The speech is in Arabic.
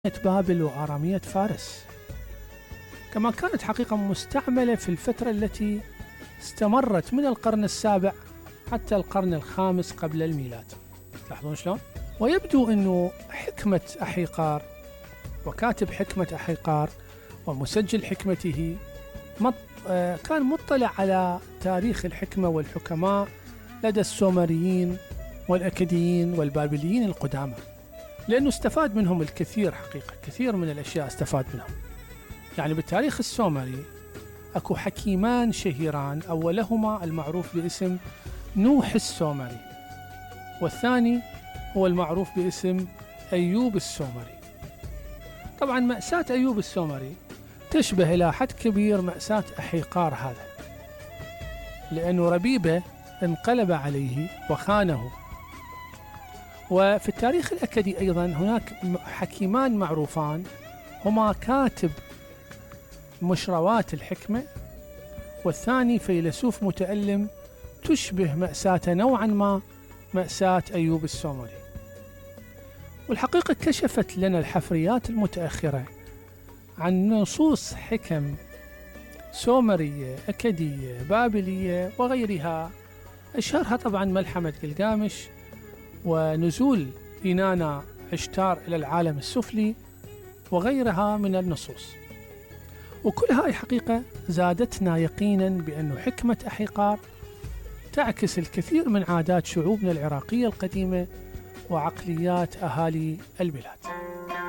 بابل وآرامية فارس، كما كانت حقيقة مستعملة في الفترة التي استمرت من القرن السابع حتى القرن الخامس قبل الميلاد. تلاحظون شلون؟ ويبدو أنه حكمة أحيقار وكاتب حكمة أحيقار ومسجل حكمته كان مطلع على تاريخ الحكمة والحكماء لدى السومريين والأكديين والبابليين القدامى، لأنه استفاد منهم الكثير حقيقة، كثير من الأشياء استفاد منهم. يعني بالتاريخ السومري أكو حكيمان شهيران، أولهما المعروف باسم نوح السومري، والثاني هو المعروف باسم أيوب السومري. طبعا مأساة أيوب السومري تشبه إلى حد كبير مأساة أحيقار هذا، لأنه ربيبة انقلب عليه وخانه. وفي التاريخ الأكدي أيضا هناك حكيمان معروفان هما كاتب مشروات الحكمة، والثاني فيلسوف متألم تشبه مأساة نوعا ما مأساة أيوب السومري. والحقيقة كشفت لنا الحفريات المتأخرة عن نصوص حكم سومرية أكدية بابلية وغيرها، أشهرها طبعا ملحمة جلجامش ونزول إنانا عشتار إلى العالم السفلي وغيرها من النصوص. وكل هاي حقيقة زادتنا يقينا بأن حكمة أحيقار تعكس الكثير من عادات شعوبنا العراقية القديمة وعقليات أهالي البلاد.